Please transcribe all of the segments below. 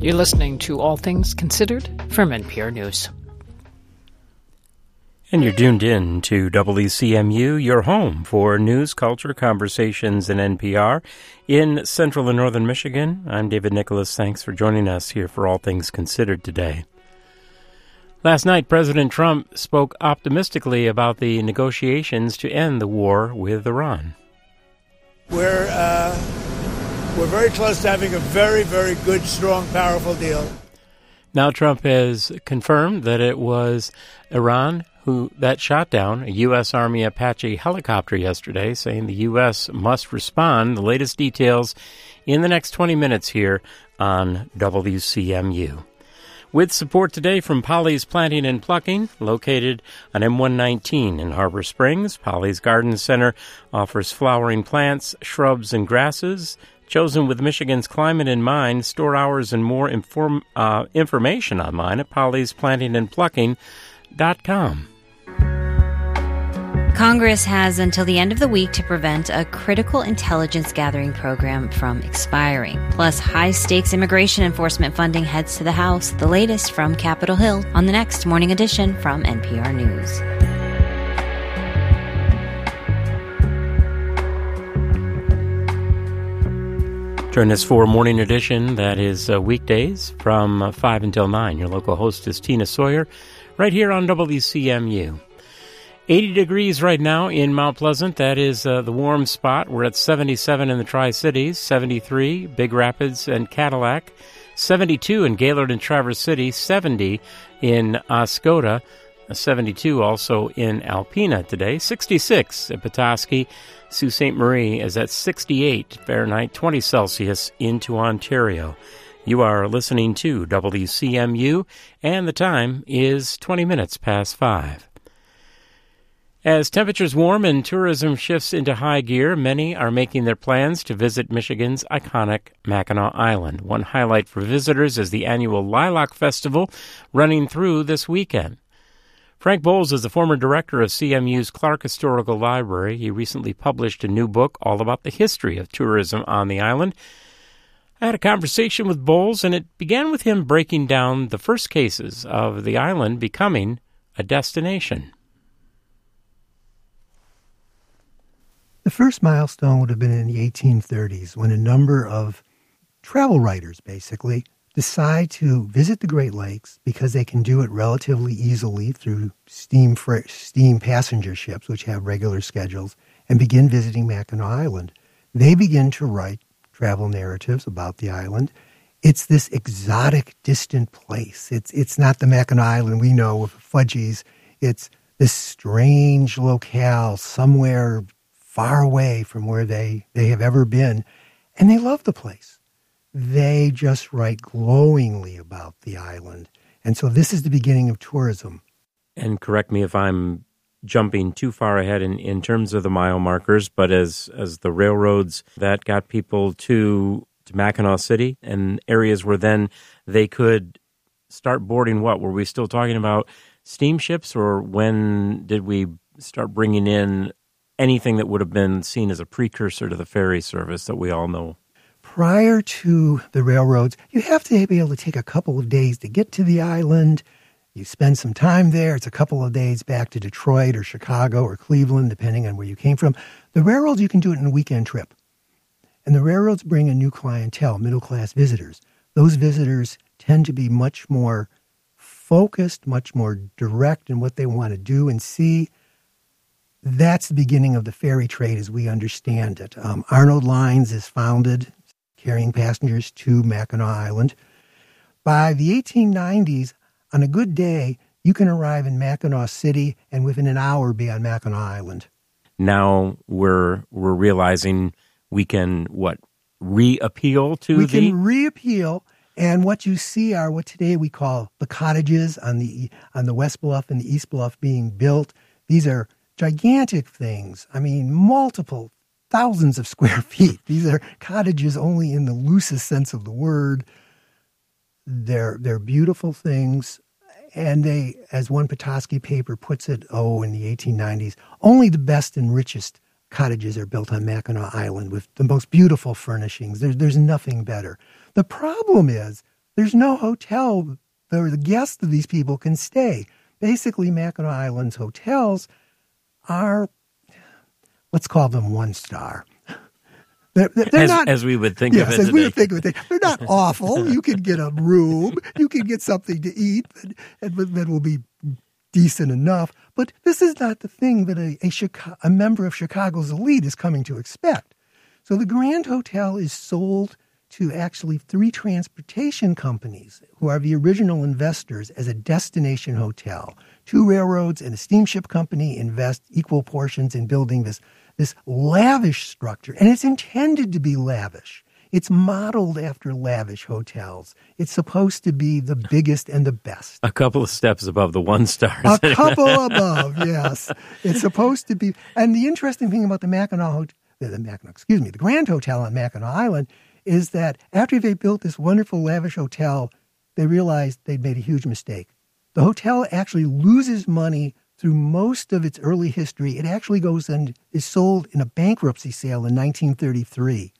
You're listening to All Things Considered from NPR News. And you're tuned in to WCMU, your home for news, culture, conversations, in NPR in central and northern Michigan. I'm David Nicholas. Thanks for joining us here for All Things Considered today. Last night, President Trump spoke optimistically about the negotiations to end the war with Iran. We're very close to having a very, very good, strong, powerful deal. Now Trump has confirmed that it was Iran that shot down a U.S. Army Apache helicopter yesterday, saying the U.S. must respond. The latest details in the next 20 minutes here on WCMU. With support today from Polly's Planting and Plucking, located on M119 in Harbor Springs. Polly's Garden Center offers flowering plants, shrubs, and grasses, chosen with Michigan's climate in mind. Store hours and more information online at pollysplantingandplucking.com. Congress has until the end of the week to prevent a critical intelligence gathering program from expiring. Plus, high-stakes immigration enforcement funding heads to the House. The latest from Capitol Hill on the next Morning Edition from NPR News. Join us for Morning Edition. That is weekdays from 5 until 9. Your local host is Tina Sawyer, right here on WCMU. 80 degrees right now in Mount Pleasant. That is the warm spot. We're at 77 in the Tri-Cities, 73 Big Rapids and Cadillac, 72 in Gaylord and Traverse City, 70 in Oscoda, 72 also in Alpena today, 66 at Petoskey. Sault Ste. Marie is at 68 Fahrenheit, 20 Celsius into Ontario. You are listening to WCMU, and the time is 20 minutes past 5. As temperatures warm and tourism shifts into high gear, many are making their plans to visit Michigan's iconic Mackinac Island. One highlight for visitors is the annual Lilac Festival running through this weekend. Frank Bowles is the former director of CMU's Clark Historical Library. He recently published a new book all about the history of tourism on the island. I had a conversation with Bowles, and it began with him breaking down the first cases of the island becoming a destination. The first milestone would have been in the 1830s when a number of travel writers, basically, decide to visit the Great Lakes because they can do it relatively easily through steam passenger ships, which have regular schedules, and begin visiting Mackinac Island. They begin to write travel narratives about the island. It's this exotic, distant place. It's not the Mackinac Island we know with fudgies. It's this strange locale somewhere far away from where they have ever been, and they love the place. They just write glowingly about the island. And so this is the beginning of tourism. And correct me if I'm jumping too far ahead in terms of the mile markers, but as the railroads that got people to Mackinac City and areas where then they could start boarding what? Were we still talking about steamships, or when did we start bringing in anything that would have been seen as a precursor to the ferry service that we all know? Prior to the railroads, you have to be able to take a couple of days to get to the island. You spend some time there. It's a couple of days back to Detroit or Chicago or Cleveland, depending on where you came from. The railroads, you can do it in a weekend trip. And the railroads bring a new clientele, middle-class visitors. Those visitors tend to be much more focused, much more direct in what they want to do and see. That's the beginning of the ferry trade as we understand it. Arnold Lines is founded, carrying passengers to Mackinac Island. By the 1890s, on a good day, you can arrive in Mackinac City and within an hour be on Mackinac Island. Now we're realizing we can, reappeal to We can reappeal, and what you see are what today we call the cottages on the West Bluff and the East Bluff being built. These are gigantic things. I mean, multiple thousands of square feet. These are cottages only in the loosest sense of the word. They're beautiful things. And they, as one Petoskey paper puts it, in the 1890s, only the best and richest cottages are built on Mackinac Island with the most beautiful furnishings. There's nothing better. The problem is There's no hotel where the guests of these people can stay. Basically, Mackinac Island's hotels are, let's call them 1-star. They're not, as we would think of it as today. we would think of it. They're not awful. You can get a room. You can get something to eat that will be decent enough. But this is not the thing that a member of Chicago's elite is coming to expect. So the Grand Hotel is sold to actually 3 transportation companies who are the original investors as a destination hotel. 2 railroads and a steamship company invest equal portions in building this lavish structure. And it's intended to be lavish. It's modeled after lavish hotels. It's supposed to be the biggest and the best. A couple of steps above the 1-stars. A couple above, yes. It's supposed to be. And the interesting thing about the Grand Hotel on Mackinac Island is that after they built this wonderful lavish hotel, they realized they'd made a huge mistake. The hotel actually loses money through most of its early history. It actually goes and is sold in a bankruptcy sale in 1933.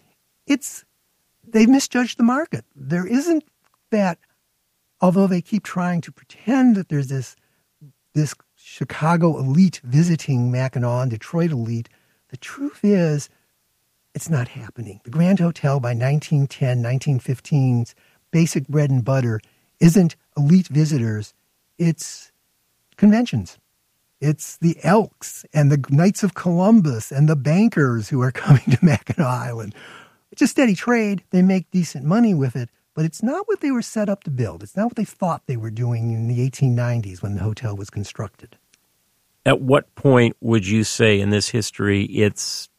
They've misjudged the market. There isn't that, although they keep trying to pretend that there's this Chicago elite visiting Mackinac and Detroit elite, the truth is it's not happening. The Grand Hotel by 1910, 1915's basic bread and butter isn't elite visitors. It's conventions. It's the Elks and the Knights of Columbus and the bankers who are coming to Mackinac Island. It's a steady trade. They make decent money with it, but it's not what they were set up to build. It's not what they thought they were doing in the 1890s when the hotel was constructed. At what point would you say in this history it's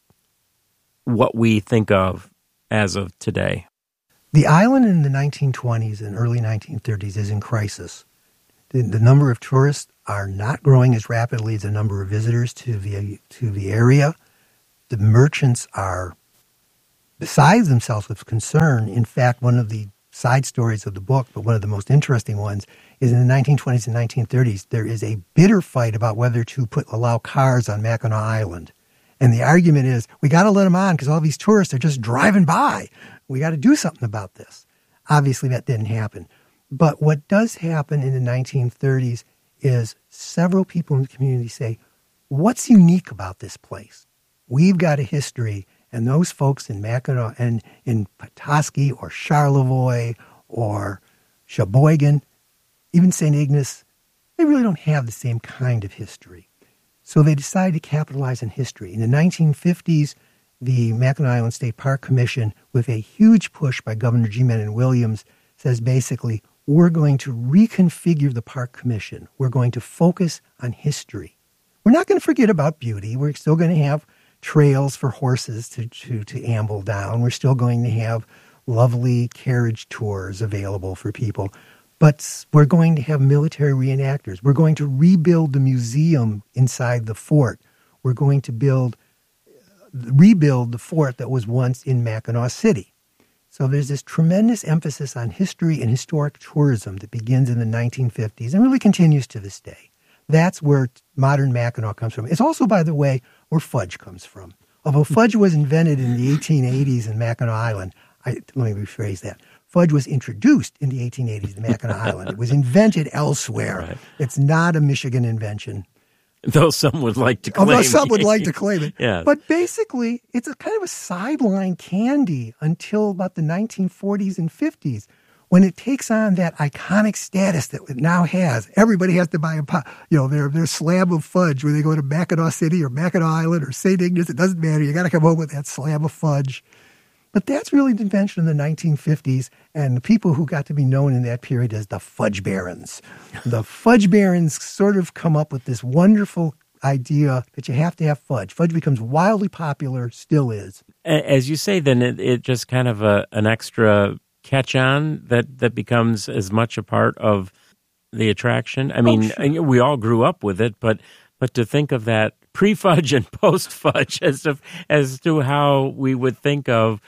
what we think of as of today? The island in the 1920s and early 1930s is in crisis. The number of tourists are not growing as rapidly as the number of visitors to the area. The merchants are beside themselves with concern. In fact, one of the side stories of the book, but one of the most interesting ones, is in the 1920s and 1930s, there is a bitter fight about whether to allow cars on Mackinac Island. And the argument is, we got to let them on because all these tourists are just driving by. We got to do something about this. Obviously, that didn't happen. But what does happen in the 1930s is several people in the community say, what's unique about this place? We've got a history, and those folks in Mackinac and in Petoskey or Charlevoix or Sheboygan, even St. Ignace, they really don't have the same kind of history. So they decided to capitalize on history. In the 1950s, the Mackinac Island State Park Commission, with a huge push by Governor G. Mennen Williams, says basically, we're going to reconfigure the Park Commission. We're going to focus on history. We're not going to forget about beauty. We're still going to have trails for horses to amble down. We're still going to have lovely carriage tours available for people. But we're going to have military reenactors. We're going to rebuild the museum inside the fort. We're going to rebuild the fort that was once in Mackinac City. So there's this tremendous emphasis on history and historic tourism that begins in the 1950s and really continues to this day. That's where modern Mackinac comes from. It's also, by the way, where fudge comes from. Although fudge was invented in the 1880s in Mackinac Island, let me rephrase that. Fudge was introduced in the 1880s in Mackinac Island. It was invented elsewhere. Right. It's not a Michigan invention. Though some would like to claim it. Although some would like to claim it. Yeah. But basically, it's a kind of a sideline candy until about the 1940s and 50s, when it takes on that iconic status that it now has. Everybody has to buy their slab of fudge when they go to Mackinac City or Mackinac Island or St. Ignace. It doesn't matter. You got to come home with that slab of fudge. But that's really the invention in the 1950s, and the people who got to be known in that period as the Fudge Barons. The Fudge Barons sort of come up with this wonderful idea that you have to have fudge. Fudge becomes wildly popular, still is. As you say, then it just kind of an extra catch-on that becomes as much a part of the attraction. I mean, sure. We all grew up with it, but to think of that pre-fudge and post-fudge as to how we would think of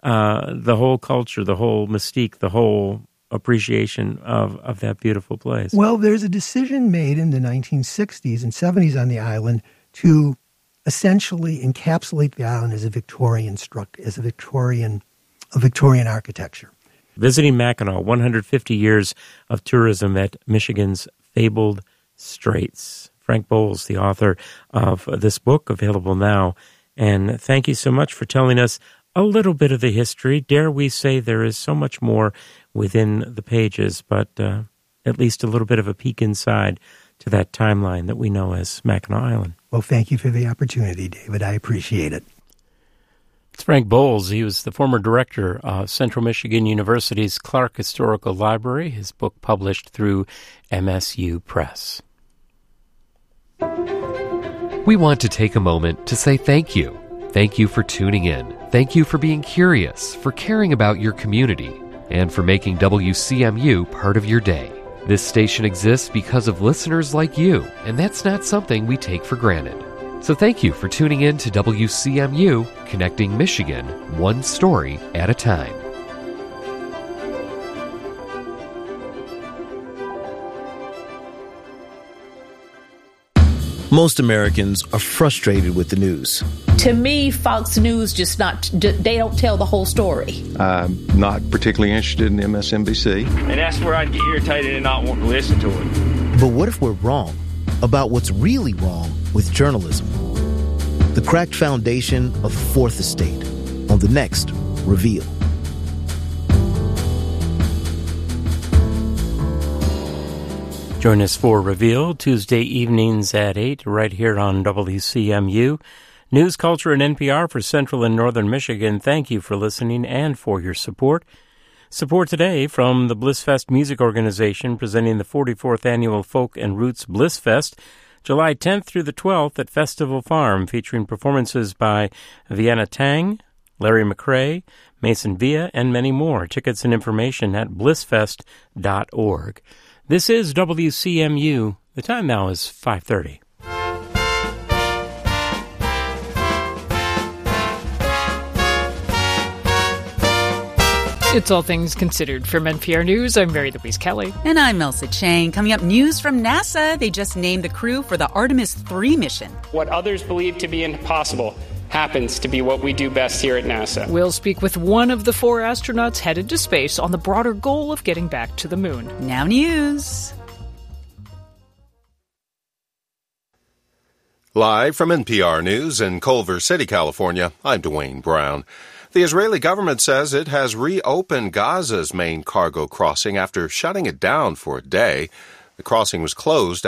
the whole culture, the whole mystique, the whole appreciation of that beautiful place. Well, there's a decision made in the 1960s and 70s on the island to essentially encapsulate the island as a Victorian architecture. Visiting Mackinac, 150 years of tourism at Michigan's fabled Straits. Frank Bowles, the author of this book, available now. And thank you so much for telling us a little bit of the history. Dare we say there is so much more within the pages, but at least a little bit of a peek inside to that timeline that we know as Mackinac Island. Well, thank you for the opportunity, David. I appreciate it. It's Frank Bowles. He was the former director of Central Michigan University's Clark Historical Library, his book published through MSU Press. We want to take a moment to say thank you. Thank you for tuning in. Thank you for being curious, for caring about your community, and for making WCMU part of your day. This station exists because of listeners like you, and that's not something we take for granted. So thank you for tuning in to WCMU, connecting Michigan one story at a time. Most Americans are frustrated with the news. To me, Fox News they don't tell the whole story. I'm not particularly interested in MSNBC. And that's where I'd get irritated and not want to listen to it. But what if we're wrong about what's really wrong with journalism? The cracked foundation of the Fourth Estate on the next Reveal. Join us for Reveal, Tuesday evenings at 8, right here on WCMU. News, culture, and NPR for Central and Northern Michigan. Thank you for listening and for your support. Support today from the Blissfest Music Organization, presenting the 44th Annual Folk and Roots Blissfest, July 10th through the 12th at Festival Farm, featuring performances by Vienna Tang, Larry McRae, Mason Villa, and many more. Tickets and information at blissfest.org. This is WCMU. The time now is 5:30. It's All Things Considered. From NPR News, I'm Mary Louise Kelly. And I'm Elsa Chang. Coming up, news from NASA. They just named the crew for the Artemis 3 mission. What others believe to be impossible happens to be what we do best here at NASA. We'll speak with one of the 4 astronauts headed to space on the broader goal of getting back to the moon. Now news. Live from NPR News in Culver City, California, I'm Dwayne Brown. The Israeli government says it has reopened Gaza's main cargo crossing after shutting it down for a day. The crossing was closed